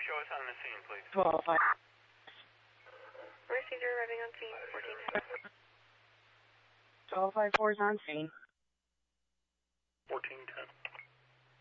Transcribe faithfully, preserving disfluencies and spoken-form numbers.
show us on the scene, please. twelve five. Messenger arriving on scene, fourteen. twelve five four is on scene.